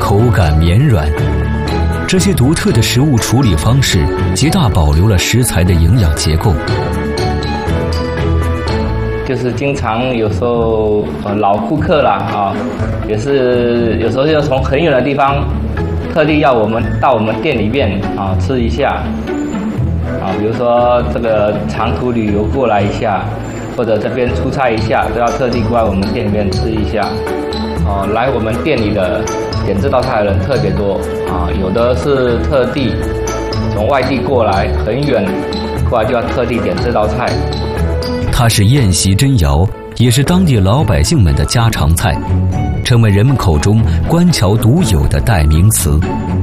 口感绵软。这些独特的食物处理方式，极大保留了食材的营养结构。 就是经常有时候老顾客啦也是有时候要从很远的地方，特地要我们到我们店里面吃一下比如说这个长途旅游过来一下，或者这边出差一下，都要特地过来我们店里面吃一下。来我们店里的点这道菜的人特别多有的是特地从外地过来，很远过来就要特地点这道菜。 它是宴席珍肴，也是当地老百姓们的家常菜，成为人们口中官桥独有的代名词。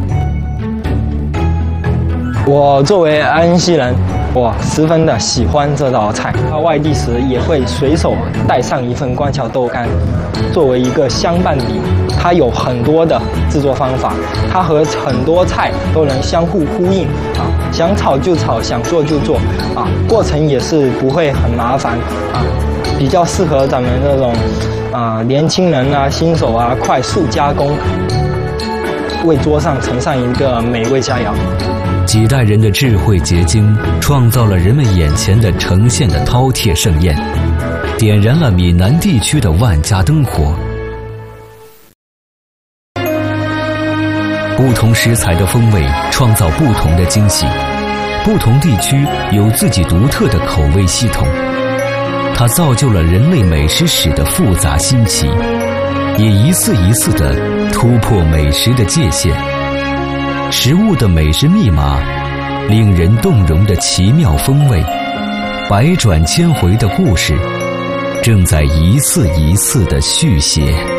我作为安溪人，我十分的喜欢这道菜。到外地时也会随手带上一份官桥豆干，作为一个相伴笔。它有很多的制作方法，它和很多菜都能相互呼应想炒就炒，想做就做过程也是不会很麻烦比较适合咱们这种年轻人新手快速加工，为桌上呈上一个美味佳肴。 几代人的智慧结晶，创造了人们眼前的呈现的饕餮盛宴，点燃了闽南地区的万家灯火。不同食材的风味创造不同的惊喜，不同地区有自己独特的口味系统，它造就了人类美食史的复杂新奇，也一次一次地突破美食的界限。食物的美食密码，令人动容的奇妙风味，百转千回的故事，正在一次一次地续写。